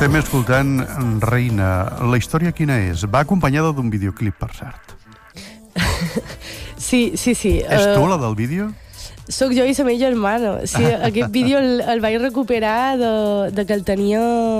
Estem escoltant Reina. La història quina és? Va acompanyada d'un videoclip, per cert. Sí. És tu la del vídeo? Soc jo i la meva germana. Sí, aquest vídeo el vaig recuperar de que el tenia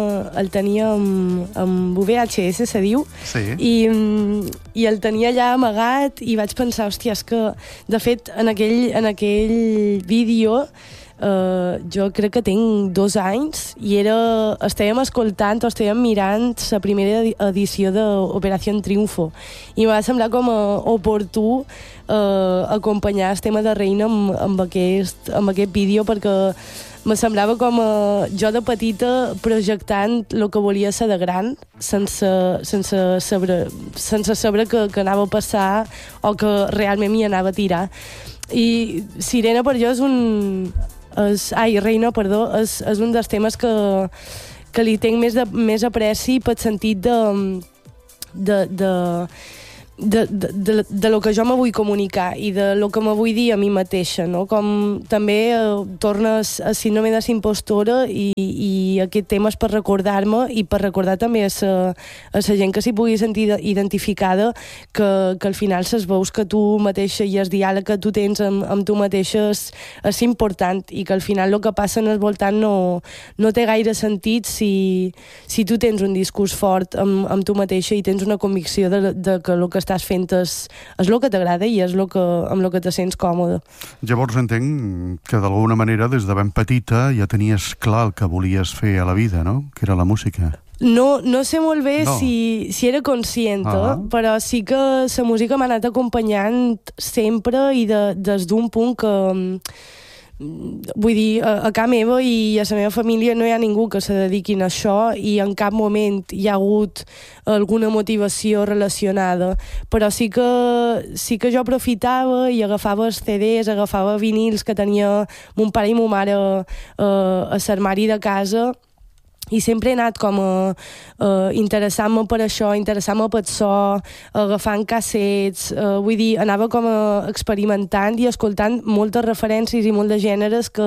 amb VHS, se diu, Sí. i el tenia allà amagat i vaig pensar, hòstia, és que, de fet, en aquell vídeo jo crec que tinc 2 anys i estàvem escoltant o estàvem mirant la primera edició d'Operació Triunfo i m'ha semblat com a oportú acompanyar el tema de Reina amb aquest vídeo, perquè me semblava com jo de petita projectant el que volia ser de gran sense saber que anava a passar o que realment m'hi anava a tirar. I Sirena per jo Reina, perdó, és un dels temes que li tinc més apreci pel sentit de lo que jo me vull comunicar i de lo que me vull dir a mi mateixa, no? Com també tornes a síndrome de l'impostora i aquest tema és per recordar-me i per recordar també a la gent que s'hi pugui sentir identificada que al final les veus que tu mateixa i el diàleg que tu tens amb tu mateixa és important i que al final el que passa en el voltant no té gaire sentit si tu tens un discurs fort amb tu mateixa i tens una convicció de que el que estàs fent és el que t'agrada i és amb el que te sents còmode. Llavors entenc que d'alguna manera des de ben petita ja tenies clar el que volies fer a la vida, no? Que era la música. No sé molt bé si era conscient, però sí que la música m'ha anat acompanyant sempre i des d'un punt que... Vull dir, a casa meva i a la meva família no hi ha ningú que se dediquin a això i en cap moment hi ha hagut alguna motivació relacionada, però sí que jo aprofitava i agafava els CDs, agafava vinils que tenia mon pare i mon mare a l'armari de casa i sempre he anat com interessant-me per això, interessant-me pel so, agafant cassets, vull dir, anava com experimentant i escoltant moltes referències i molt de gèneres que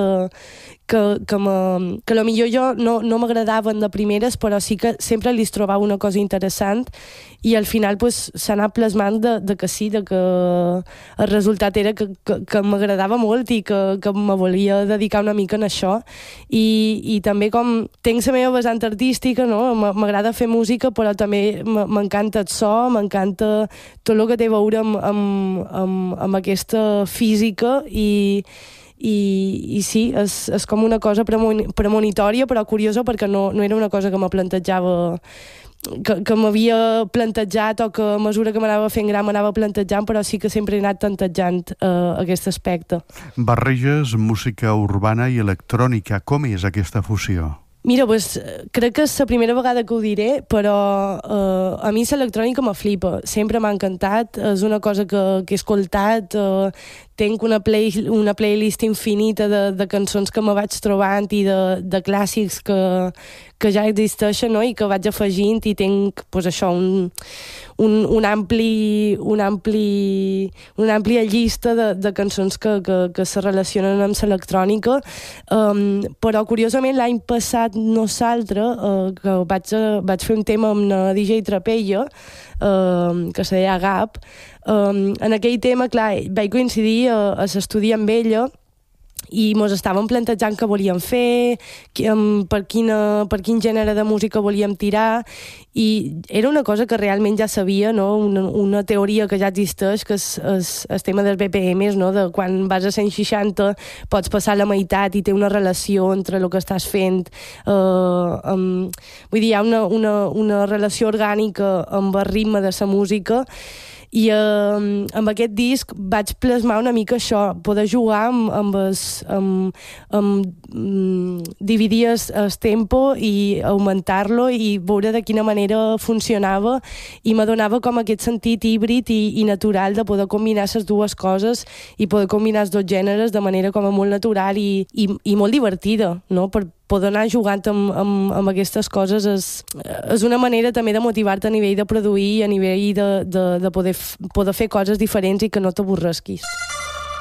potser jo no m'agradaven de primeres, però sí que sempre li trobava una cosa interessant i al final s'ha anat plasmant de que sí, de que el resultat era que m'agradava molt i que me volia dedicar una mica en això i també com tinc la meva vessant artística, no? M'agrada fer música però també m'encanta el so, m'encanta tot el que té a veure amb aquesta física i sí, és com una cosa premonitòria però curiosa perquè no era una cosa que me plantejava que m'havia plantejat o que a mesura que m'anava fent gran m'anava plantejant, però sí que sempre he anat tantejant aquest aspecte. Barreges música urbana i electrònica. Com és aquesta fusió? Mira, crec que és la primera vegada que ho diré, però a mi l'electrònica me flipa. Sempre m'ha encantat, és una cosa que he escoltat, tinc una playlist infinita de cançons que me vaig trobant i de clàssics que ja existeixen, no? I que vaig afegint i tinc això, una àmplia llista de cançons que se relacionen amb l'electrònica, però curiosament l'any passat que vaig fer un tema amb la DJ Trapella que se deia Gap. En aquell tema, clar, vaig coincidir a l'estudi amb ella i mos estàvem plantejant què volíem fer, per quin gènere de música volíem tirar, i era una cosa que realment ja sabia, no? Una teoria que ja existeix, que és el tema dels BPMs, no? De quan vas a 160 pots passar la meitat i té una relació entre el que estàs fent. Vull dir, hi ha una relació orgànica amb el ritme de la música, i amb aquest disc vaig plasmar una mica això, poder jugar amb dividir el tempo i augmentar-lo i veure de quina manera funcionava, i m'adonava com aquest sentit híbrid i natural de poder combinar les dues coses i poder combinar els dos gèneres de manera com a molt natural i molt divertida, no? Per poder anar jugant amb aquestes coses és una manera també de motivar-te a nivell de produir, a nivell de poder fer coses diferents i que no t'avorresquis.